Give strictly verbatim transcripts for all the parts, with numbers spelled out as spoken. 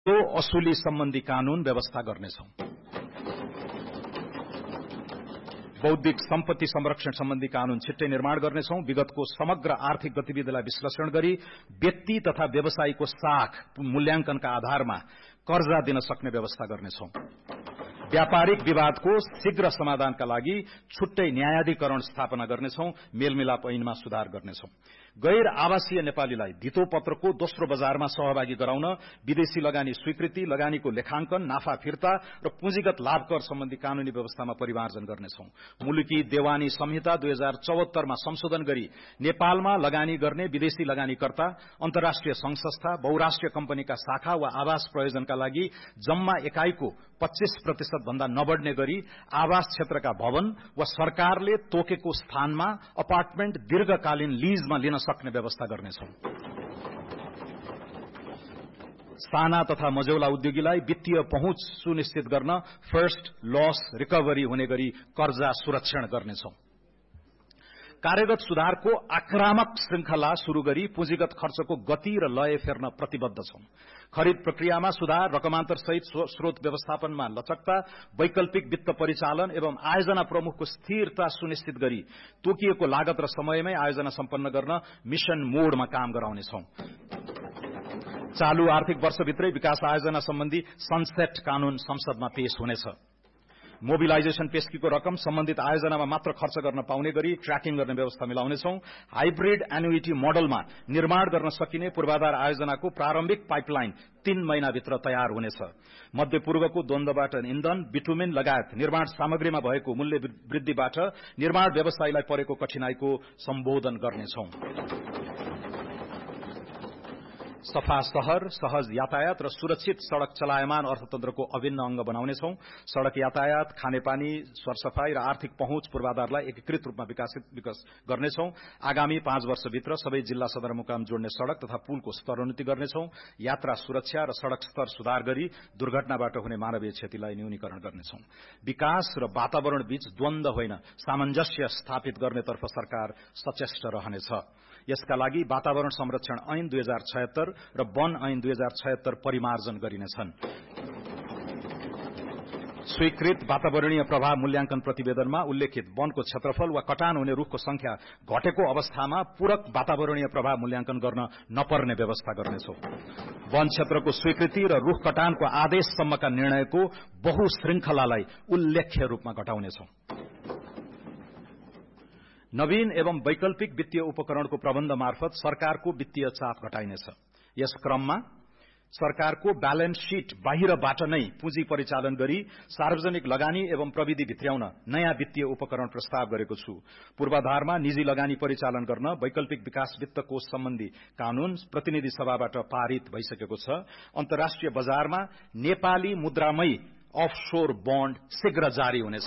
तो असुली सम्बन्धी कानून व्यवस्था गर्नेछौं। बौद्धिक सम्पत्ति संरक्षण सम्बन्धी कानून छिट्टै निर्माण गर्नेछौं। विगतको समग्र आर्थिक गतिविधिलाई विश्लेषण गरी व्यक्ति तथा व्यवसायीको साख मूल्याङ्कनका आधारमा कर्जा दिन सक्ने व्यवस्था गर्नेछौं। व्यापारिक विवादको शीघ्र समाधानका लागि छुट्टै न्यायाधिकरण स्थापना गर्नेछौं। मेलमिलाप ऐनमा सुधार गर्नेछौं। गैर आवासीय नेपालीलाई धितो पत्रको दोस्रो बजारमा सहभागी गराउन विदेशी लगानी स्वीकृति, लगानीको लेखांकन, नाफा फिर्ता र पुँजीगत लाभ कर सम्बन्धी कानूनी व्यवस्थामा परिमार्जन गर्नेछौं। मुलुकी देवानी संहिता दुई हजार चौहत्तर मा संशोधन गरी नेपालमा लगानी गर्ने विदेशी लगानीकर्ता, अन्तर्राष्ट्रिय संघ संस्था, बहुराष्ट्रिय कम्पनीका शाखा वा आवास प्रयोजनका लागि जम्मा एकाइको पच्चीस प्रतिशत भन्दा नबढ्ने गरी आवास क्षेत्रका भवन वा सरकारले तोकेको स्थानमा अपार्टमेन्ट दीर्घकालीन लीजमा लिन सक्ने व्यवस्था गर्नेछौं। साना तथा मझौला उद्योगीलाई वित्तीय पहुँच सुनिश्चित गर्न फर्स्ट लस रिकभरी हुने गरी कर्जा सुरक्षण गर्नेछौं। कार्यगत सुधारको आक्रामक श्रृंखला शुरू गरी पुँजीगत खर्चको गति र लय फेर्न प्रतिबद्ध छौं। खरिद प्रक्रियामा सुधार, रकमान्तर सहित स्रोत व्यवस्थापनमा लचकता, वैकल्पिक वित्त परिचालन एवं आयोजना प्रमुखको स्थिरता सुनिश्चित गरी तोकिएको लागत र समयमै आयोजना सम्पन्न गर्न मिशन मोडमा काम गराउनेछौं। चालू आर्थिक वर्षभित्रै विकास आयोजना सम्बन्धी सनसेट कानून संसदमा पेश हुनेछ। मोबिलाइजेशन पेस्कीको रकम सम्बन्धित आयोजनामा मात्र खर्च गर्न पाउने गरी ट्र्याकिङ गर्ने व्यवस्था मिलाउनेछौं। हाइब्रिड एन्युइटी मोडलमा निर्माण गर्न सकिने पूर्वाधार आयोजनाको प्रारम्भिक पाइपलाइन तीन महिनाभित्र तयार हुनेछ। मध्यपूर्वको द्वन्द्वबाट इन्धन, बिटुमिन लगायत निर्माण सामग्रीमा भएको मूल्य वृद्धिबाट निर्माण व्यवसायीलाई परेको कठिनाईको सम्बोधन गर्नेछौं। सफा शहर, सहज यातायात र सुरक्षित सड़क चलायमान अर्थतन्त्रको अभिन्न अंग बनाउनेछौं। सड़क यातायात, खानेपानी, सरसफाई र आर्थिक पहुँच पूर्वाधारलाई एकीकृत रूपमा विकसित विकास गर्नेछौं। आगामी पाँच वर्षभित्र सबै जिल्ला सदरमुकाम जोड्ने सड़क तथा पुलको स्तरोन्नति गर्नेछौं। यात्रा सुरक्षा र सड़क स्तर सुधार गरी दुर्घटनाबाट हुने मानवीय क्षतिलाई न्यूनीकरण गर्नेछौं। विकास र वातावरण बीच द्वन्द्व होइन, सामञ्जस्य स्थापित गर्नेतर्फ सरकार सचेष्ट रहनेछ। यसका लागि वातावरण संरक्षण ऐन दुई हजार छयत्तर र वन ऐन दुई हजार छयत्तर परिमार्जन गरिनेछन्। स्वीकृत वातावरणीय प्रभाव मूल्याङ्कन प्रतिवेदनमा उल्लेखित वनको क्षेत्रफल वा कटान हुने रूखको संख्या घटेको अवस्थामा पूरक वातावरणीय प्रभाव मूल्याङ्कन गर्न नपर्ने व्यवस्था गर्नेछौं। वन क्षेत्रको स्वीकृति र रूख कटानको आदेशसम्मका निर्णयको बहुश्रृंखलालाई उल्लेख्य रूपमा घटाउनेछौं। नवीन एवं वैकल्पिक वित्तीय उपकरणको प्रबन्ध मार्फत सरकारको वित्तीय चाप घटाइनेछ। यस क्रममा सरकारको ब्यालेन्स शीट बाहिरबाट नै पुँजी परिचालन गरी सार्वजनिक लगानी एवं प्रविधि भित्र्याउन नयाँ वित्तीय उपकरण प्रस्ताव गरेको छु। पूर्वाधारमा निजी लगानी परिचालन गर्न वैकल्पिक विकास वित्त कोष सम्बन्धी कानून प्रतिनिधि सभाबाट पारित भइसकेको छ। अन्तर्राष्ट्रिय बजारमा नेपाली मुद्रामै अफशोर बन्ड शीघ्र जारी हुनेछ।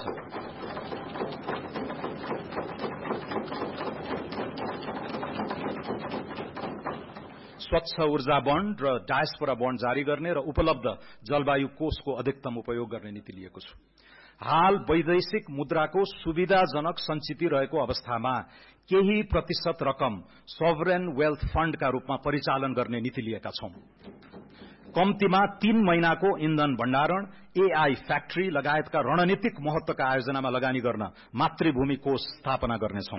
स्वच्छ ऊर्जा बन्ड र डायस्पोरा बन्ड जारी गर्ने र उपलब्ध जलवायु कोषको अधिकतम उपयोग गर्ने नीति लिएको छु। हाल वैदेशिक मुद्राको सुविधाजनक संचिति रहेको अवस्थामा केही प्रतिशत रकम सोभरेन वेल्थ फण्डका रूपमा परिचालन गर्ने नीति लिएका छौं। कम्तीमा तीन महिनाको इन्धन भण्डारण, एआई फ्याक्ट्री लगायतका रणनीतिक महत्वका आयोजनामा लगानी गर्न मातृभूमि कोष स्थापना गर्नेछौं।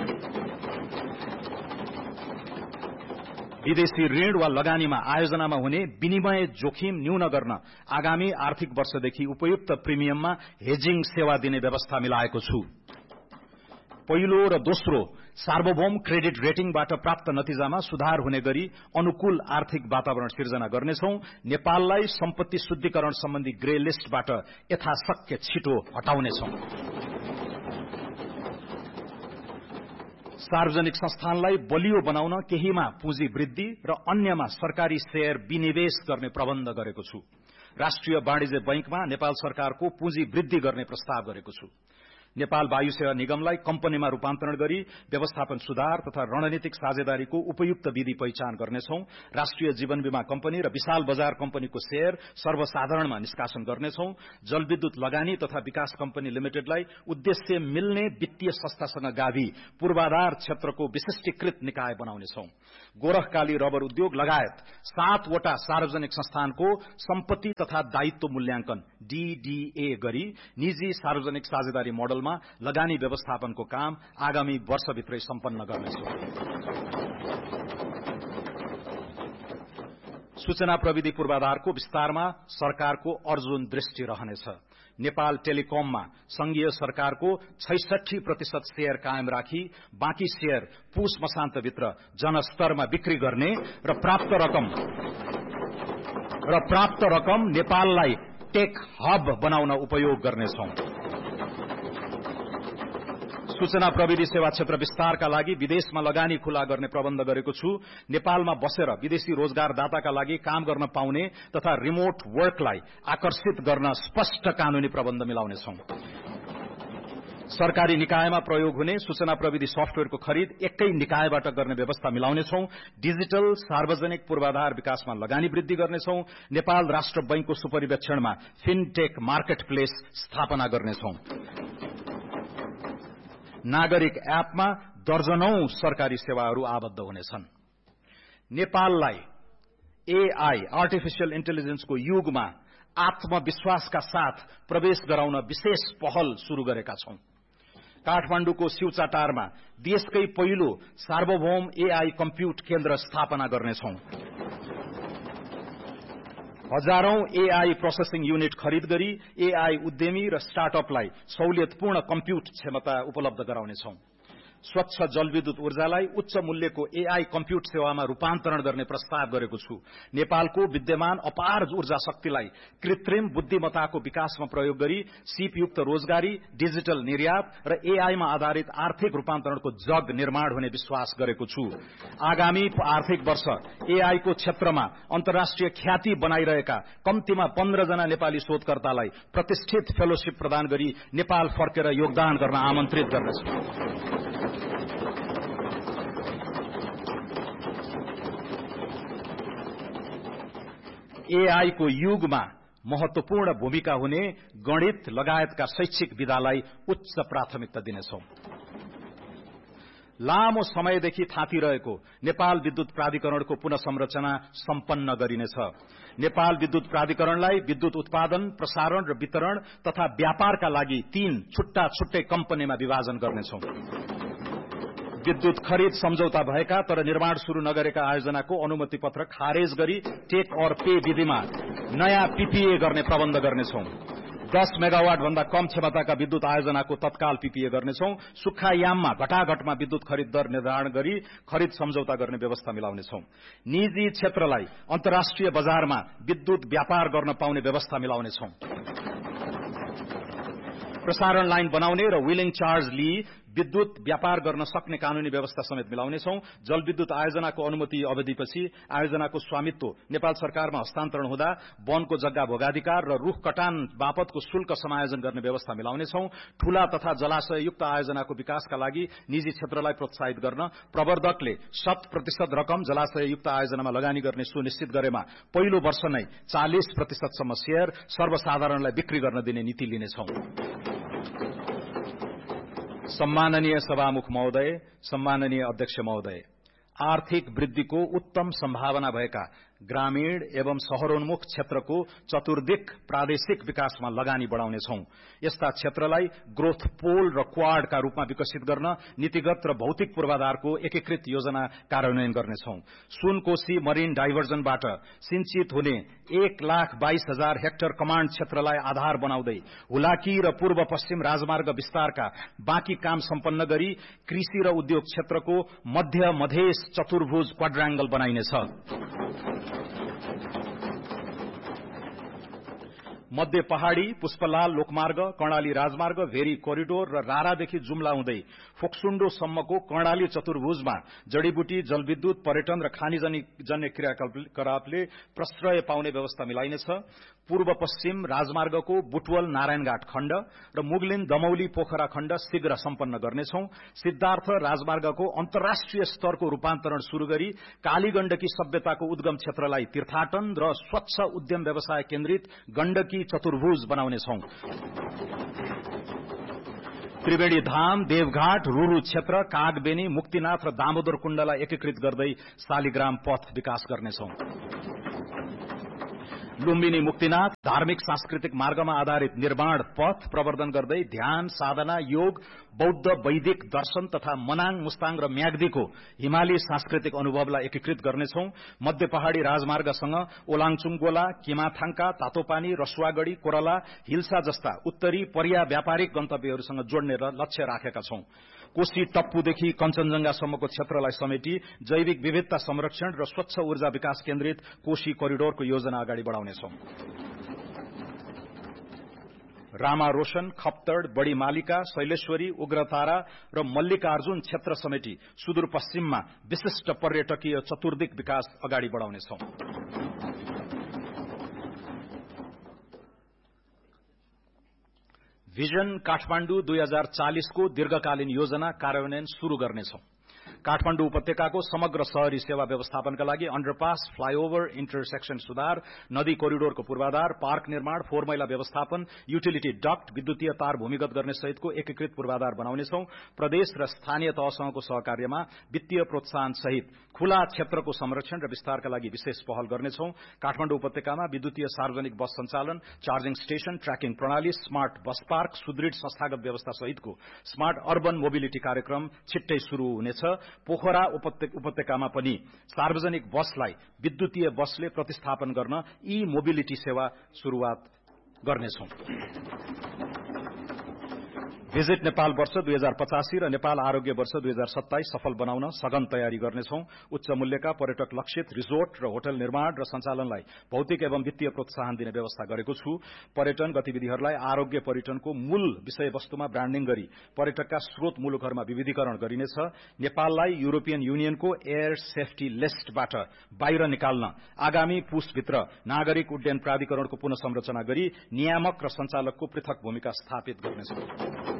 विदेशी ऋण वा लगानीमा आयोजनामा हुने विनिमय जोखिम न्यून गर्न आगामी आर्थिक वर्षदेखि उपयुक्त प्रिमियममा हेजिङ सेवा दिने व्यवस्था मिलाएको छु। पहिलो र दोस्रो सार्वभौम क्रेडिट रेटिङबाट प्राप्त नतिजामा सुधार हुने गरी अनुकूल आर्थिक वातावरण सिर्जना गर्नेछौं। नेपाललाई सम्पत्ति शुद्धिकरण सम्बन्धी ग्रे लिस्टबाट यथाशक्य छिटो हटाउनेछौं। सार्वजनिक संस्थानलाई बलियो बनाउन केहीमा पुँजी वृद्धि र अन्यमा सरकारी शेयर विनिवेश गर्ने प्रबन्ध गरेको छु। राष्ट्रिय वाणिज्य बैंकमा नेपाल सरकारको पुँजी वृद्धि गर्ने प्रस्ताव गरेको छु। नेपाल वायु सेवा निगमलाई कम्पनीमा रूपान्तरण गरी व्यवस्थापन सुधार तथा रणनीतिक साझेदारीको उपयुक्त विधि पहिचान गर्नेछौं। राष्ट्रिय जीवन बीमा कम्पनी र विशाल बजार कम्पनीको शेयर सर्वसाधारणमा निष्कासन गर्नेछौं। जलविद्युत लगानी तथा विकास कम्पनी लिमिटेडलाई उद्देश्य मिल्ने वित्तीय संस्थासँग गाभी पूर्वाधार क्षेत्रको विशिष्टीकृत निकाय बनाउनेछौं। गोरखकाली रबर उद्योग लगायत सातवटा सार्वजनिक संस्थानको सम्पत्ति तथा दायित्व मूल्याङ्कन डीडीए गरी निजी सार्वजनिक साझेदारी मोडलमा लगानी व्यवस्थापनको काम आगामी वर्षभित्रै सम्पन्न गर्नेछौं। सूचना प्रविधि पूर्वाधारको विस्तारमा सरकारको अर्जुन दृष्टि रहनेछ। नेपाल टेलिकममा संघीय सरकारको छैसठी प्रतिशत शेयर कायम राखी बाँकी शेयर पुस मसान्तभित्र जनस्तरमा बिक्री गर्ने र प्राप्त रकम र प्राप्त रकम नेपाललाई टेक हब बनाउन उपयोग गर्नेछौं। सूचना प्रविधि सेवा क्षेत्र विस्तारका लागि विदेशमा लगानी खुला गर्ने प्रबन्ध गरेको छु। नेपालमा बसेर विदेशी रोजगारदाताका लागि काम गर्न पाउने तथा रिमोट वर्कलाई आकर्षित गर्न स्पष्ट कानूनी प्रबन्ध मिलाउनेछौं। सरकारी निकायमा प्रयोग हुने सूचना प्रविधि सफ्टवेयरको खरिद एकै निकायबाट गर्ने व्यवस्था मिलाउनेछौं। डिजिटल सार्वजनिक पूर्वाधार विकासमा लगानी वृद्धि गर्नेछौं। नेपाल राष्ट्र बैंकको सुपरिवेक्षणमा फिनटेक मार्केट प्लेस स्थापना गर्नेछौं। नागरिक एपमा दर्जनौं सरकारी सेवाहरू आबद्ध हुनेछन्। नेपाललाई एआई आर्टिफिशियल इन्टेलिजेन्सको युगमा आत्मविश्वासका साथ प्रवेश गराउन विशेष पहल शुरू गरेका छौं। काठमाडौँको शिवचाटारमा देशकै पहिलो सार्वभौम एआई कम्प्युट केन्द्र स्थापना गर्नेछौं। हजारौं एआई प्रोसेसिङ युनिट खरिद गरी एआई उद्यमी र स्टार्टअपलाई सहुलियतपूर्ण कम्प्युट क्षमता उपलब्ध गराउनेछौं। स्वच्छ जलविद्युत ऊर्जालाई उच्च मूल्यको एआई कम्प्युट सेवामा रूपान्तरण गर्ने प्रस्ताव गरेको छु। नेपालको विद्यमान अपार ऊर्जा शक्तिलाई कृत्रिम बुद्धिमत्ताको विकासमा प्रयोग गरी सिपयुक्त रोजगारी, डिजिटल निर्यात र एआईमा आधारित आर्थिक रूपान्तरणको जग निर्माण हुने विश्वास गरेको छु। आगामी आर्थिक वर्ष एआईको क्षेत्रमा अन्तर्राष्ट्रिय ख्याति बनाइरहेका कम्तीमा पन्ध्र जना नेपाली शोधकर्तालाई प्रतिष्ठित फेलोशिप प्रदान गरी नेपाल फर्केर योगदान गर्न आमन्त्रित गर्नेछु। एआई को युगमा महत्वपूर्ण भूमिका हुने गणित लगायतका शैक्षिक विधालाई उच्च प्राथमिकता दिनेछौं। लामो समयदेखि थाँतिरहेको नेपाल विद्युत प्राधिकरणको पुनः संरचना सम्पन्न गरिनेछ। नेपाल विद्युत प्राधिकरणलाई विद्युत उत्पादन, प्रसारण र वितरण तथा व्यापारका लागि तीन छुट्टा छुट्टै कम्पनीमा विभाजन गर्नेछौं। विद्युत खरिद सम्झौता भएका तर निर्माण शुरू नगरेका आयोजनाको अनुमति पत्र खारेज गरी टेक और पे विधिमा नयाँ पीपीए गर्ने प्रबन्ध गर्नेछौं। दस मेगावाट भन्दा कम क्षमताका विद्युत आयोजनाको तत्काल पीपीए गर्नेछौं। सुक्खायाममा घटाघटमा विद्युत खरिद दर निर्धारण गरी खरिद सम्झौता गर्ने व्यवस्था मिलाउनेछौं। निजी क्षेत्रलाई अन्तर्राष्ट्रिय बजारमा विद्युत व्यापार गर्न पाउने व्यवस्था मिलाउनेछौं। प्रसारण लाइन बनाउने र व्हीलिङ चार्ज लिई विद्युत व्यापार गर्न सक्ने कानूनी व्यवस्था समेत मिलाउनेछौं। जलविद्युत आयोजनाको अनुमति अवधिपछि आयोजनाको स्वामित्व नेपाल सरकारमा हस्तान्तरण हुँदा वनको जग्गा भोगाधिकार र रूख कटान बापतको शुल्क समायोजन गर्ने व्यवस्था मिलाउनेछौं। ठूला तथा जलाशययुक्त आयोजनाको विकासका लागि निजी क्षेत्रलाई प्रोत्साहित गर्न प्रवर्धकले शत प्रतिशत रकम जलाशययुक्त आयोजनामा लगानी गर्ने सुनिश्चित गरेमा पहिलो वर्ष नै चालीस प्रतिशतसम्म शेयर सर्वसाधारणलाई बिक्री गर्न दिने नीति लिनेछौं। सम्माननीय सभामुख महोदय, सम्माननीय अध्यक्ष महोदय, आर्थिक वृद्धिको उत्तम सम्भावना भएका ग्रामीण एवं शहरोन्मुख क्षेत्रको चतुर्दिक प्रादेशिक विकासमा लगानी बढ़ाउनेछौं। यस्ता क्षेत्रलाई ग्रोथ पोल र क्वाडका रूपमा विकसित गर्न नीतिगत र भौतिक पूर्वाधारको एकीकृत योजना कार्यान्वयन गर्नेछौं। सुनकोशी मरिन डाइभर्जनबाट सिंचित हुने एक लाख बाइस हजार हेक्टर कमाण्ड क्षेत्रलाई आधार बनाउँदै हुलाकी र पूर्व पश्चिम राजमार्ग विस्तारका बाँकी काम सम्पन्न गरी कृषि र उद्योग क्षेत्रको मध्य मधेस चतुर्भुज क्वाड्राङ्गल बनाइनेछ। मध्य पहाड़ी, पुष्पलाल लोकमार्ग, कर्णाली राजमार्ग, भेरी कोरिडोर र रारादेखि जुम्ला हुँदै फोक्सुण्डोसम्मको कर्णाली चतुर्भुजमा जडीबुटी, जलविद्युत, पर्यटन र खानीजन्य क्रियाकलापले प्रश्रय पाउने व्यवस्था मिलाइनेछ। पूर्व पश्चिम राजमार्गको बुटवल नारायणघाट खण्ड र मुगलिन दमौली पोखरा खण्ड शीघ्र सम्पन्न गर्नेछौं। सिद्धार्थ राजमार्गको अन्तर्राष्ट्रिय स्तरको रूपान्तरण शुरू गरी कालीगण्डकी सभ्यताको उद्गम क्षेत्रलाई तीर्थाटन र स्वच्छ उद्यम व्यवसाय केन्द्रित गण्डकी चतुर्भुज बनाउनेछौं। त्रिवेणी धाम, देवघाट, रुरु क्षेत्र, कागबेनी, मुक्तिनाथ र दामोदर कुण्डलाई एकीकृत गर्दै शालिग्राम पथ विकास गर्नेछौं। लुम्बिनी मुक्तिनाथ धार्मिक सांस्कृतिक मार्गमा आधारित निर्माण पथ प्रवर्धन गर्दै ध्यान, साधना, योग, बौद्ध वैदिक दर्शन तथा मनाङ, मुस्ताङ र म्याग्दीको हिमाली सांस्कृतिक अनुभवलाई एकीकृत गर्नेछौं। मध्य पहाड़ी राजमार्गसँग ओलाङचुङगोला, किमाथाङका, तातोपानी, रसुवागढ़ी, कोरला, हिल्सा जस्ता उत्तरी पर्या व्यापारिक गन्तव्यहरूसँग जोड्ने लक्ष्य राखेका छौं। कोशी टप्पूदेखि कञ्चनजंघासम्मको क्षेत्रलाई समेटी जैविक विविधता संरक्षण र स्वच्छ ऊर्जा विकास केन्द्रित कोशी कोरिडोरको योजना अगाडि बढाउनेछौं। रामा रोशन, खप्तड, बड़ी मालिका, शैलेश्वरी, उग्रतारा र मल्लिकार्जुन क्षेत्र समेटी सुदूरपश्चिममा विशिष्ट पर्यटकीय चतुर्दिक विकास अगाडि बढाउनेछौं। भिजन काठमाण्डु दुई हजार चालीस को दीर्घकालीन योजना कार्यान्वयन शुरू गर्नेछौं। काठमाण्डु उपत्यकाको समग्र शहरी सेवा व्यवस्थापनका लागि अन्डरपास, फ्लाईओभर, इन्टरसेक्शन सुधार, नदी कोरिडोरको पूर्वाधार, पार्क निर्माण, फोहोर मैला व्यवस्थापन, युटिलिटी डक्ट, विद्युतीय तार भूमिगत गर्ने सहितको एकीकृत पूर्वाधार बनाउनेछौं। प्रदेश र स्थानीय तहसँगको सहकार्यमा वित्तीय प्रोत्साहन सहित खुला क्षेत्रको संरक्षण र विस्तारका लागि विशेष पहल गर्नेछौं। काठमाण्डु उपत्यकामा विद्युतीय सार्वजनिक बस सञ्चालन, चार्जिङ स्टेशन, ट्र्याकिङ प्रणाली, स्मार्ट बस पार्क, सुदृढ संस्थागत व्यवस्था सहितको स्मार्ट अर्बन मोबिलिटी कार्यक्रम छिट्टै शुरू हुनेछ। पोखरा उपत्यकामा पनि सार्वजनिक बसलाई विद्युतीय बसले प्रतिस्थापन गर्न ई मोबिलिटी सेवा शुरूआत गर्नेछौं। भिजिट नेपाल वर्ष दुई हजार पचासी र नेपाल आरोग्य वर्ष दुई हजार सत्ताइस सफल बनाउन सघन तयारी गर्नेछौं। उच्च मूल्यका पर्यटक लक्षित रिजोर्ट र होटल निर्माण र सञ्चालनलाई भौतिक एवं वित्तीय प्रोत्साहन दिने व्यवस्था गरेको छु। पर्यटन गतिविधिहरूलाई आरोग्य पर्यटनको मूल विषयवस्तुमा ब्रान्डिङ गरी पर्यटकका स्रोत मुलुकहरूमा विविधीकरण गरिनेछ। नेपाललाई युरोपियन युनियनको एयर सेफ्टी लिस्टबाट बाहिर निकाल्न आगामी पुसभित्र नागरिक उड्डयन प्राधिकरणको पुनः संरचना गरी नियामक र सञ्चालकको पृथक भूमिका स्थापित गर्नेछौं।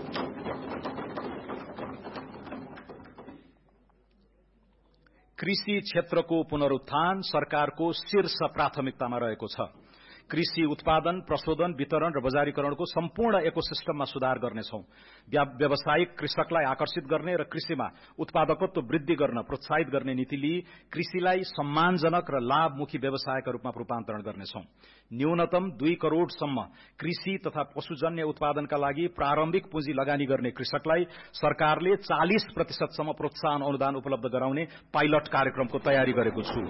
कृषि क्षेत्रको पुनरुत्थान सरकारको शीर्ष प्राथमिकतामा रहेको छ। कृषि उत्पादन, प्रशोधन, वितरण र बजारीकरणको सम्पूर्ण इकोसिस्टममा सुधार गर्नेछौं। व्यावसायिक कृषकलाई आकर्षित गर्ने र कृषिमा उत्पादकत्व वृद्धि गर्न प्रोत्साहित गर्ने नीति लिई कृषिलाई सम्मानजनक र लाभमुखी व्यवसायका रूपमा रूपान्तरण गर्नेछौं। न्यूनतम दुई करोड़सम्म कृषि तथा पशुजन्य उत्पादनका लागि प्रारम्भिक पुँजी लगानी गर्ने कृषकलाई सरकारले चालीस प्रतिशतसम्म प्रोत्साहन अनुदान उपलब्ध गराउने पाइलट कार्यक्रमको तयारी गरेको छु।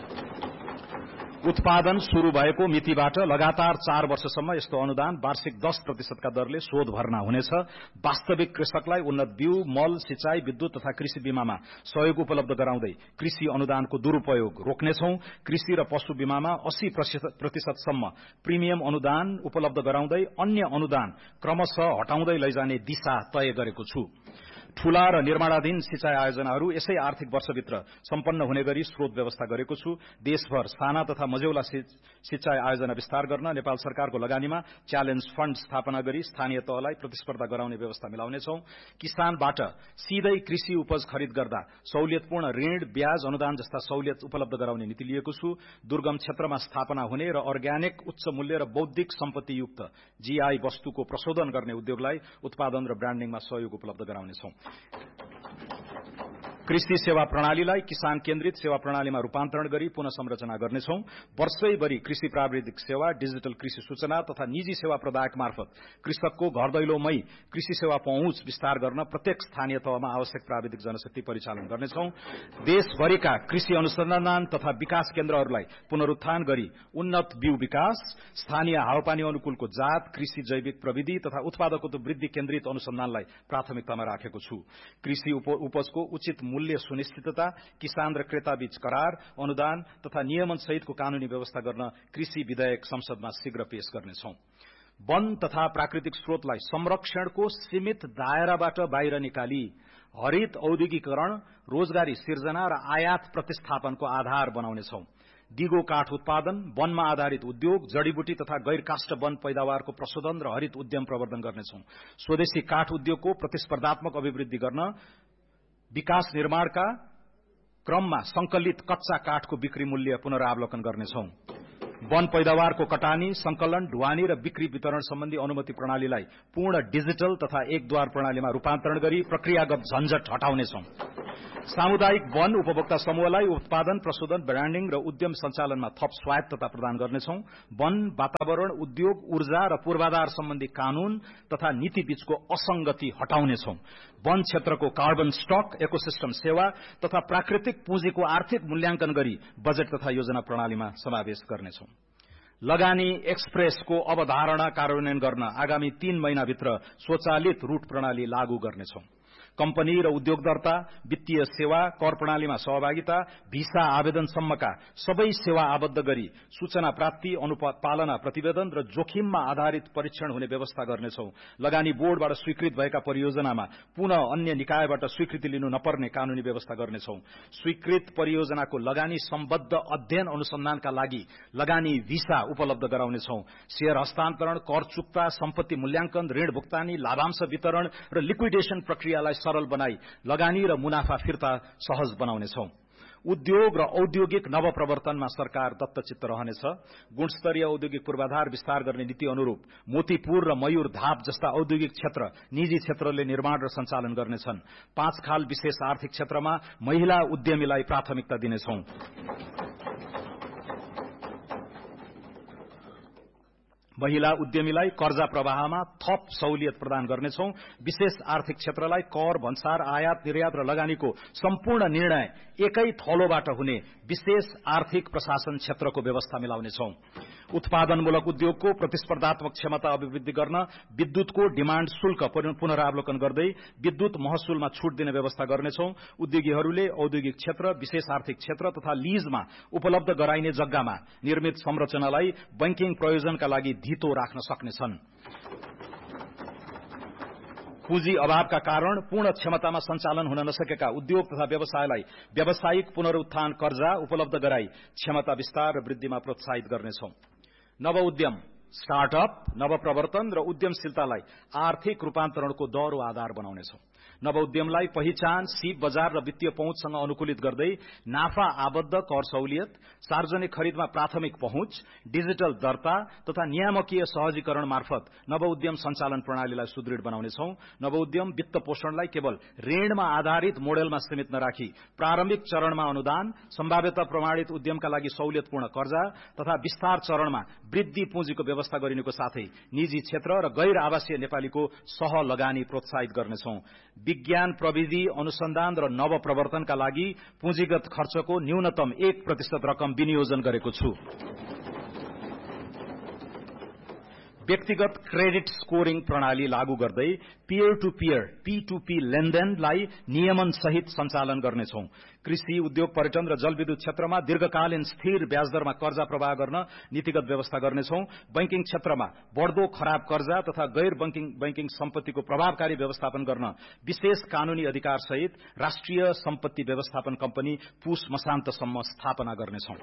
उत्पादन शुरू भएको मितिबाट लगातार चार वर्षसम्म यस्तो अनुदान वार्षिक दस प्रतिशतका दरले शोध भर्ना हुनेछ। वास्तविक कृषकलाई उन्नत बिउ, मल, सिंचाई, विद्युत तथा कृषि बीमामा सहयोग उपलब्ध गराउँदै कृषि अनुदानको दुरूपयोग रोक्नेछौं। कृषि र पशु बीमामा अस्सी प्रतिशतसम्म प्रिमियम अनुदान उपलब्ध गराउँदै अन्य अनुदान क्रमशः हटाउँदै लैजाने दिशा तय गरेको छु। ठूला र निर्माणाधीन सिंचाई आयोजनाहरू यसै आर्थिक वर्षभित्र सम्पन्न हुने गरी स्रोत व्यवस्था गरेको छु। देशभर साना तथा मझौला सिंचाई आयोजना विस्तार गर्न नेपाल सरकारको लगानीमा च्यालेन्ज फण्ड स्थापना गरी स्थानीय तहलाई प्रतिस्पर्धा गराउने व्यवस्था मिलाउनेछौं। किसानबाट सीधै कृषि उपज खरिद गर्दा सहुलियतपूर्ण ऋण, ब्याज, अनुदान जस्ता सहुलियत उपलब्ध गराउने नीति लिएको छु। दुर्गम क्षेत्रमा स्थापना हुने र अर्ग्यानिक, उच्च मूल्य र बौद्धिक सम्पत्तियुक्त जीआई वस्तुको प्रशोधन गर्ने उद्योगलाई उत्पादन र ब्रान्डिङमा सहयोग उपलब्ध गराउनेछौं। कृषि सेवा प्रणालीलाई किसान केन्द्रित सेवा प्रणालीमा रूपान्तरण गरी पुनः संरचना गर्नेछौं। वर्षैभरि कृषि प्राविधिक सेवा, डिजिटल कृषि सूचना तथा निजी सेवा प्रदायक मार्फत कृषकको घर दैलोमै कृषि सेवा पहुँच विस्तार गर्न प्रत्येक स्थानीय तहमा आवश्यक प्राविधिक जनशक्ति परिचालन गर्नेछौं। देशभरिका कृषि अनुसन्धान तथा विकास केन्द्रहरूलाई पुनरुत्थान गरी उन्नत बिउ विकास, स्थानीय हावापानी अनुकूलको जात, कृषि जैविक प्रविधि तथा उत्पादकत्व वृद्धि केन्द्रित अनुसन्धानलाई प्राथमिकतामा राखेको छु। कृषि उपजको उचित मूल्य सुनिश्चितता, किसान र क्रेताबीच करार, अनुदान तथा नियमन सहितको कानूनी व्यवस्था गर्न कृषि विधेयक संसदमा शीघ्र पेश गर्नेछौं। वन तथा प्राकृतिक स्रोतलाई संरक्षणको सीमित दायराबाट बाहिर निकाली हरित औद्योगिकरण, रोजगारी सिर्जना र आयात प्रतिस्थापनको आधार बनाउनेछौं। दिगो काठ उत्पादन, वनमा आधारित उद्योग, जडीबुटी तथा गैर काष्ठ वन पैदावारको प्रशोधन र हरित उद्यम प्रवर्धन गर्नेछौं। स्वदेशी काठ उद्योगको प्रतिस्पर्धात्मक अभिवृद्धि गर्न विकास निर्माणका क्रममा संकलित कच्चा काठको बिक्री मूल्य पुनरावलोकन गर्नेछौं। वन पैदावारको कटानी, संकलन, ढुवानी र बिक्री वितरण सम्बन्धी अनुमति प्रणालीलाई पूर्ण डिजिटल तथा एकद्वार प्रणालीमा रूपान्तरण गरी प्रक्रियागत झन्झट हटाउनेछौं। सामुदायिक वन उपभोक्ता समूहलाई उत्पादन, प्रशोधन, ब्रान्डिङ र उद्यम सञ्चालनमा थप स्वायत्तता प्रदान गर्नेछौं। वन, वातावरण, उद्योग, ऊर्जा र पूर्वाधार सम्बन्धी कानून तथा नीति बीचको असंगति हटाउनेछौं। वन क्षेत्रको कार्बन स्टक, इकोसिस्टम सेवा तथा प्राकृतिक पुँजीको आर्थिक मूल्याङ्कन गरी बजेट तथा योजना प्रणालीमा समावेश गर्नेछौं। लगानी एक्सप्रेसको अवधारणा कार्यान्वयन गर्न आगामी तीन महिनाभित्र स्वचालित रूट प्रणाली लागू गर्नेछौं। कम्पनी र उद्योग दर्ता, वित्तीय सेवा, कर प्रणालीमा सहभागिता, भिसा आवेदनसम्मका सबै सेवा आबद्ध गरी सूचना प्राप्ति, अनुपालना प्रतिवेदन र जोखिममा आधारित परीक्षण हुने व्यवस्था गर्नेछौं। लगानी बोर्डबाट स्वीकृत भएका परियोजनामा पुनः अन्य निकायबाट स्वीकृति लिनु नपर्ने कानूनी व्यवस्था गर्नेछौं। स्वीकृत परियोजनाको लगानी सम्बद्ध अध्ययन अनुसन्धानका लागि लगानी भिसा उपलब्ध गराउनेछौं। शेयर हस्तान्तरण, कर चुक्ता, सम्पत्ति मूल्याङ्कन, ऋण भुक्तानी, लाभांश वितरण र लिक्विडेशन प्रक्रियालाई सरल बनाई लगानी र मुनाफा फिर्ता सहज बनाउनेछौं। उद्योग र औद्योगिक नवप्रवर्तनमा सरकार दत्तचित्त रहनेछ। गुणस्तरीय औद्योगिक पूर्वाधार विस्तार गर्ने नीति अनुरूप मोतीपुर र मयूर धाप जस्ता औद्योगिक क्षेत्र निजी क्षेत्रले निर्माण र सञ्चालन गर्नेछन्। पाँच खाल विशेष आर्थिक क्षेत्रमा महिला उद्यमीलाई प्राथमिकता दिनेछौं। महिला उद्यमीलाई कर्जा प्रवाहमा थप सहुलियत प्रदान गर्नेछौं। विशेष आर्थिक क्षेत्रलाई कर, भन्सार, आयात, निर्यात र लगानीको सम्पूर्ण निर्णय एकै थलोबाट हुने विशेष आर्थिक प्रशासन क्षेत्रको व्यवस्था मिलाउनेछौं। उत्पादनमूलक उद्योगको प्रतिस्पर्धात्मक क्षमता अभिवृद्धि गर्न विद्युतको डिमाण्ड शुल्क पुनरावलोकन गर्दै विद्युत महसुलमा छूट दिने व्यवस्था गर्नेछौं। उद्योगीहरूले औद्योगिक क्षेत्र, विशेष आर्थिक क्षेत्र तथा लीजमा उपलब्ध गराइने जग्गामा निर्मित संरचनालाई बैंकिङ प्रयोजनका लागि धितो राख्न सक्नेछन्। पुँजी अभावका कारण पूर्ण क्षमतामा सञ्चालन हुन नसकेका उद्योग तथा व्यवसायलाई व्यावसायिक पुनरुत्थान कर्जा उपलब्ध गराई क्षमता विस्तार र वृद्धिमा प्रोत्साहित गर्नेछौं। नव उद्यम, स्टार्टअप, नवप्रवर्तन र उद्यमशीलतालाई आर्थिक रूपान्तरणको दह्रो आधार बनाउनेछौं। नव उद्यमलाई पहिचान, सीप बजार र वित्तीय पहुँचसँग अनुकूलित गर्दै नाफा आबद्ध कर सहुलियत, सार्वजनिक खरिदमा प्राथमिक पहुँच, डिजिटल दर्ता तथा नियामकीय सहजीकरण मार्फत नव उद्यम सञ्चालन प्रणालीलाई सुदृढ बनाउनेछौं। नव उद्यम वित्त पोषणलाई केवल ऋणमा आधारित मोडेलमा सीमित नराखी प्रारम्भिक चरणमा अनुदान, सम्भाव्यता प्रमाणित उद्यमका लागि सहुलियतपूर्ण कर्जा तथा विस्तार चरणमा वृद्धि पुँजीको व्यवस्था गरिनुको साथै निजी क्षेत्र र गैर आवासीय नेपालीको सह लगानी प्रोत्साहित गर्नेछौं। विज्ञान, प्रविधि, अनुसन्धान र नवप्रवर्तनका लागि पुँजीगत खर्चको न्यूनतम एक प्रतिशत रकम विनियोजन गरेको छु। व्यक्तिगत क्रेडिट स्कोरिङ प्रणाली लागू गर्दै peer to peer P two P लेनदेनलाई नियमन सहित सञ्चालन गर्नेछौं। कृषि, उद्योग, पर्यटन र जलविद्युत क्षेत्रमा दीर्घकालीन स्थिर ब्याजदरमा कर्जा प्रवाह गर्न नीतिगत व्यवस्था गर्नेछौं। बैंकिङ क्षेत्रमा बढ्दो खराब कर्जा तथा गैर बैंकिङ बैंकिङ सम्पत्तिको प्रभावकारी व्यवस्थापन गर्न विशेष कानूनी अधिकार सहित राष्ट्रिय सम्पत्ति व्यवस्थापन कम्पनी पुस मसान्तसम्म स्थापना गर्नेछौं।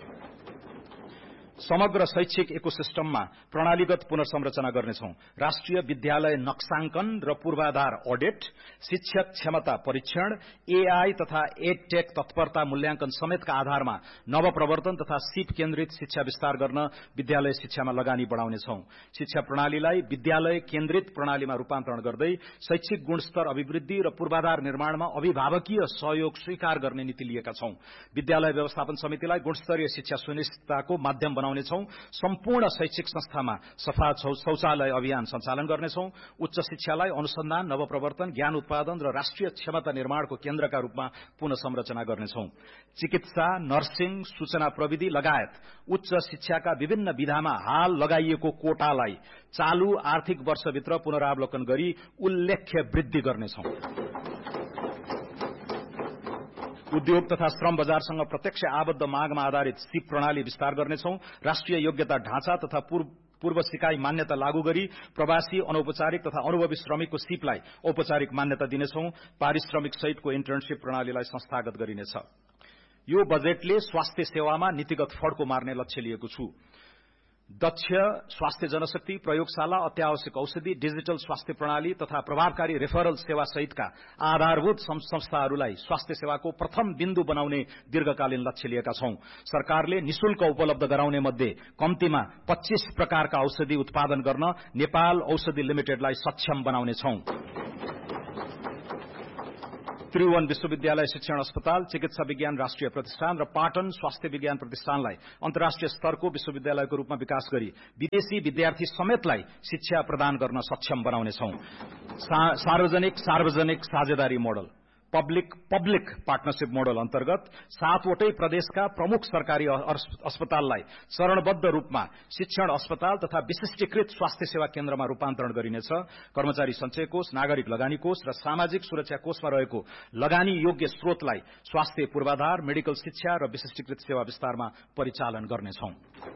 समग्र शैक्षिक इकोसिस्टममा प्रणालीगत पुनर्संरचना गर्नेछौं। राष्ट्रिय विद्यालय नक्साङ्कन र पूर्वाधार अडिट, शिक्षक क्षमता परीक्षण, एआई तथा एडटेक तत्परता मूल्याङ्कन समेतका आधारमा नवप्रवर्तन तथा सिप केन्द्रित शिक्षा विस्तार गर्न विद्यालय शिक्षामा लगानी बढाउनेछौं। शिक्षा प्रणालीलाई विद्यालय केन्द्रित प्रणालीमा रूपान्तरण गर्दै शैक्षिक गुणस्तर अभिवृद्धि र पूर्वाधार निर्माणमा अभिभावकीय सहयोग स्वीकार गर्ने नीति लिएका छौं। विद्यालय व्यवस्थापन समितिलाई गुणस्तरीय शिक्षा सुनिश्चितताको माध्यम बनाउनेछौं। सम्पूर्ण शैक्षिक संस्थामा सफा शौचालय अभियान सञ्चालन गर्नेछौं। उच्च शिक्षालाई अनुसन्धान, नवप्रवर्तन, ज्ञान उत्पादन र राष्ट्रिय क्षमता निर्माणको केन्द्रका रूपमा पुनः संरचना गर्नेछौं। चिकित्सा, नर्सिङ, सूचना प्रविधि लगायत उच्च शिक्षाका विभिन्न विधामा हाल लगाइएको कोटालाई चालू आर्थिक वर्षभित्र पुनरावलोकन गरी उल्लेख्य वृद्धि गर्नेछौं। उद्योग तथा श्रम बजारसँग प्रत्यक्ष आबद्ध मागमा आधारित सिप प्रणाली विस्तार गर्नेछौं। राष्ट्रिय योग्यता ढाँचा तथा पूर्व पूर्व सिकाई मान्यता लागू गरी प्रवासी अनौपचारिक तथा अनुभवी श्रमिकको सिपलाई औपचारिक मान्यता दिनेछौं। पारिश्रमिक सहितको इन्टर्नशिप प्रणालीलाई संस्थागत गरिनेछ। यो बजेटले स्वास्थ्य सेवामा नीतिगत फड्को मार्ने लक्ष्य लिएको छु। दक्ष स्वास्थ्य जनशक्ति, प्रयोगशाला, अत्यावश्यक औषधि, डिजिटल स्वास्थ्य प्रणाली तथा प्रभावकारी रेफरल सेवा सहितका आधारभूत संस्थाहरूलाई स्वास्थ्य सेवाको प्रथम बिन्दु बनाउने दीर्घकालीन लक्ष्य लिएका छौं। सरकारले निशुल्क उपलब्ध गराउने मध्ये कम्तीमा पच्चीस प्रकारका औषधि उत्पादन गर्न नेपाल औषधि लिमिटेडलाई सक्षम बनाउने छौं। त्रिभुवन विश्वविद्यालय शिक्षण अस्पताल, चिकित्सा विज्ञान राष्ट्रिय प्रतिष्ठान र पाटन स्वास्थ्य विज्ञान प्रतिष्ठानलाई अन्तर्राष्ट्रिय स्तरको विश्वविद्यालयको रूपमा विकास गरी विदेशी विद्यार्थी समेतलाई शिक्षा प्रदान गर्न सक्षम बनाउनेछौं। सार्वजनिक सार्वजनिक साझेदारी model, public public partnership model अन्तर्गत सातवटै प्रदेशका प्रमुख सरकारी अस्पताललाई चरणबद्ध रूपमा शिक्षण अस्पताल तथा विशिष्टीकृत स्वास्थ्य सेवा केन्द्रमा रूपान्तरण गरिनेछ। कर्मचारी सञ्चय कोष, नागरिक लगानी कोष र सामाजिक सुरक्षा कोषमा रहेको लगानी योग्य स्रोतलाई स्वास्थ्य पूर्वाधार, मेडिकल शिक्षा र विशिष्टीकृत सेवा विस्तारमा परिचालन गर्नेछौं।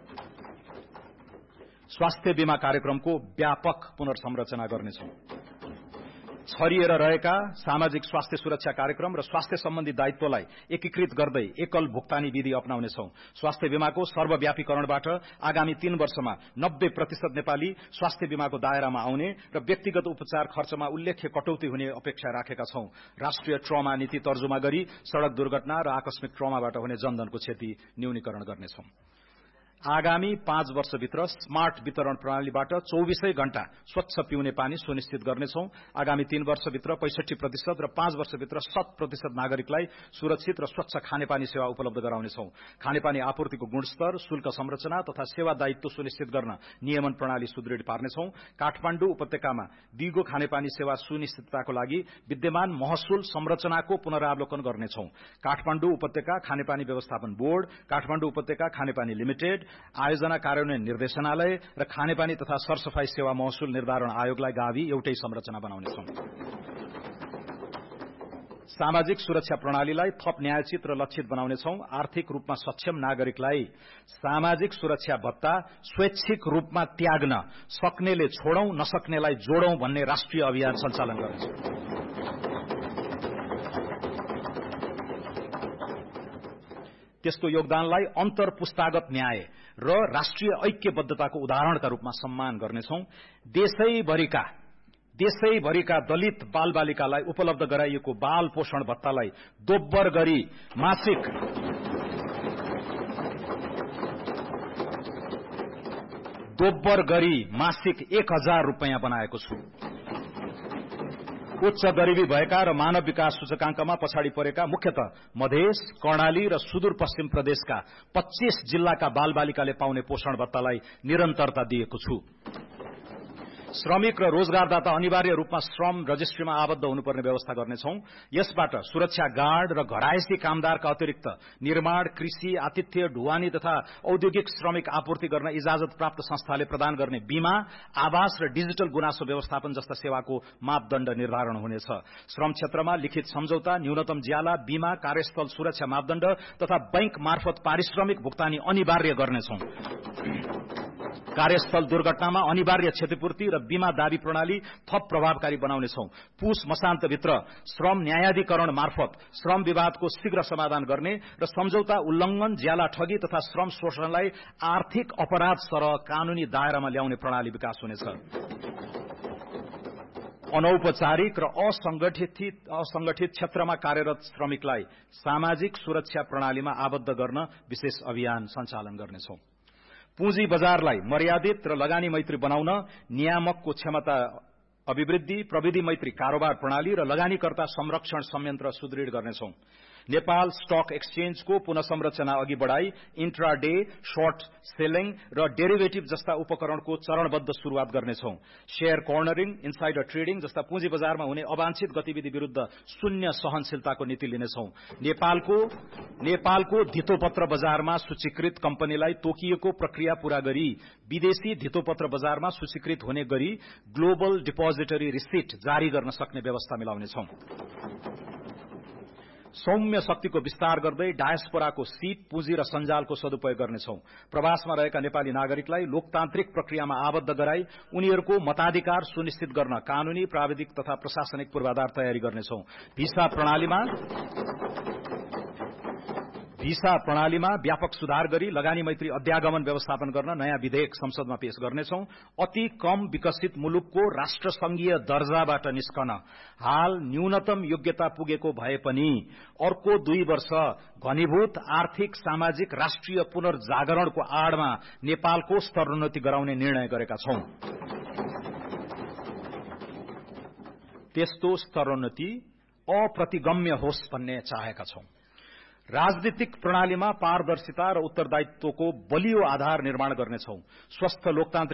स्वास्थ्य बीमा कार्यक्रमको व्यापक पुनर्संरचना गर्नेछौं। छरिएर रहेका सामाजिक स्वास्थ्य सुरक्षा कार्यक्रम र स्वास्थ्य सम्बन्धी दायित्वलाई एकीकृत गर्दै एकल भुक्तानी विधि अपनाउनेछौं। स्वास्थ्य बीमाको सर्वव्यापीकरणबाट आगामी तीन वर्षमा नब्बे प्रतिशत नेपाली स्वास्थ्य बीमाको दायरामा आउने र व्यक्तिगत उपचार खर्चमा उल्लेख्य कटौती हुने अपेक्षा राखेका छौं। राष्ट्रिय ट्रमा नीति तर्जुमा गरी सड़क दुर्घटना र आकस्मिक ट्रमाबाट हुने जनधनको क्षति न्यूनीकरण गर्नेछौं। आगामी पाँच वर्षभित्र स्मार्ट वितरण प्रणालीबाट चौबीसै घण्टा स्वच्छ पिउने पानी सुनिश्चित गर्नेछौं। आगामी तीन वर्षभित्र पैंसठी प्रतिशत र पाँच वर्षभित्र शत प्रतिशत नागरिकलाई सुरक्षित र स्वच्छ खानेपानी सेवा उपलब्ध गराउनेछौं। खानेपानी आपूर्तिको गुणस्तर, शुल्क संरचना तथा सेवा दायित्व सुनिश्चित गर्न नियमन प्रणाली सुदृढ पार्नेछौं। काठमाडौँ उपत्यकामा दिगो खानेपानी सेवा सुनिश्चितताको लागि विद्यमान महसुल संरचनाको पुनरावलोकन गर्नेछौं। काठमाडौँ उपत्यका खानेपानी व्यवस्थापन बोर्ड, काठमाडौँ उपत्यका खानेपानी लिमिटेड, आयोजना कार्यान्वयन निर्देशनालय र खानेपानी तथा सरसफाई सेवा महसुल निर्धारण आयोगलाई गाभी एउटै संरचना बनाउनेछौं। सामाजिक सुरक्षा प्रणालीलाई थप न्यायोचित र लक्षित बनाउनेछौं। आर्थिक रूपमा सक्षम नागरिकलाई सामाजिक सुरक्षा भत्ता स्वैच्छिक रूपमा त्याग्न सक्नेले छोडौं, नसक्नेलाई जोडौं भन्ने राष्ट्रिय अभियान सञ्चालन गर्नेछौं। त्यसको योगदानलाई अन्तर पुस्तागत न्याय र राष्ट्रिय ऐक्यबद्धताको उदाहरणका रूपमा सम्मान गर्नेछौं। देशैभरिका देशैभरिका दलित बालबालिकालाई उपलब्ध गराइएको बाल पोषण भत्तालाई दोब्बर गरी मासिक दोब्बर गरी मासिक एक हजार रूपियाँ बनाएको छु। उच्च गरिबी भएका र मानव विकास सूचकांकमा पछाडि परेका मुख्यतः मधेस, कर्णाली र सुदूरपश्चिम प्रदेशका पच्चीस जिल्लाका बालबालिकाले पाउने पोषण भत्तालाई निरन्तरता दिएको छु। श्रमिक र रोजगारदाता अनिवार्य रूपमा श्रम रजिस्ट्रीमा आबद्ध हुनुपर्ने व्यवस्था गर्नेछौं। यसबाट सुरक्षा गार्ड र घरायसी कामदारका अतिरिक्त निर्माण, कृषि, आतिथ्य, ढुवानी तथा औद्योगिक श्रमिक आपूर्ति गर्न इजाजत प्राप्त संस्थाले प्रदान गर्ने बीमा, आवास र डिजिटल गुनासो व्यवस्थापन जस्ता सेवाको मापदण्ड निर्धारण हुनेछ। श्रम क्षेत्रमा लिखित सम्झौता, न्यूनतम ज्याला, बीमा, कार्यस्थल सुरक्षा मापदण्ड तथा बैंक मार्फत पारिश्रमिक भुक्तानी अनिवार्य गर्नेछौं। कार्यस्थल दुर्घटनामा अनिवार्य क्षतिपूर्ति र बीमा दावी प्रणाली थप प्रभावकारी बनाउनेछौं। पुस मसान्तभित्र श्रम न्यायाधिकरण मार्फत श्रम विवादको शीघ्र समाधान गर्ने र सम्झौता उल्लंघन, ज्याला ठगी तथा श्रम शोषणलाई आर्थिक अपराध सरह कानूनी दायरामा ल्याउने प्रणाली विकास हुनेछ। अनौपचारिक र असंगठित असंगठित क्षेत्रमा कार्यरत श्रमिकलाई सामाजिक सुरक्षा प्रणालीमा आबद्ध गर्न विशेष अभियान सञ्चालन गर्नेछौं। पुँजी बजारलाई मर्यादित र लगानी मैत्री बनाउन नियामकको क्षमता अभिवृद्धि, प्रविधि मैत्री कारोबार प्रणाली र लगानीकर्ता संरक्षण संयन्त्र सुदृढ गर्नेछौं। नेपाल स्टक एक्सचेन्जको पुनः संरचना अघि बढ़ाई इन्ट्राडे, शर्ट सेलिङ र डेरिभेटिभ जस्ता उपकरणको चरणबद्ध शुरूआत गर्नेछौं। शेयर कर्नरिङ, इनसाइडर ट्रेडिङ जस्ता पुँजी बजारमा हुने अवांछित गतिविधि विरूद्ध शून्य सहनशीलताको नीति लिनेछौं। नेपालको नेपालको धितोपत्र बजारमा सूचीकृत कम्पनीलाई तोकिएको प्रक्रिया पूरा गरी विदेशी धितोपत्र बजारमा सूचीकृत हुने गरी ग्लोबल डिपोजिटरी रिसिट जारी गर्न सक्ने व्यवस्था मिलाउनेछौं। सौम्य शक्तिको विस्तार गर्दै डायस्पोराको सीट पुँजी र सञ्जालको सदुपयोग गर्नेछौं। प्रवासमा रहेका नेपाली नागरिकलाई लोकतान्त्रिक प्रक्रियामा आबद्ध गराई उनीहरूको मताधिकार सुनिश्चित गर्न कानूनी, प्राविधिक तथा प्रशासनिक पूर्वाधार तयारी गर्नेछौं। भिसा प्रणालीमा भिसा प्रणालीमा व्यापक सुधार गरी लगानी मैत्री अध्यागमन व्यवस्थापन गर्न नयाँ विधेयक संसदमा पेश गर्नेछौं। अति कम विकसित मुलुकको राष्ट्रसंघीय दर्जाबाट निस्कन हाल न्यूनतम योग्यता पुगेको भए पनि अर्को दुई वर्ष घनीभूत आर्थिक, सामाजिक, राष्ट्रिय पुनर्जागरणको आडमा नेपालको स्तरोन्नति गराउने निर्णय गरेका छौं। त्यस्तो स्तरोन्नति अप्रतिगम्य होस् भन्ने चाहेका छौं। राजनीतिक प्रणालीमा पारदर्शिता र उत्तरदायित्वको बलियो आधार निर्माण गर्नेछौं। स्वस्थ लोकतान्त्रिक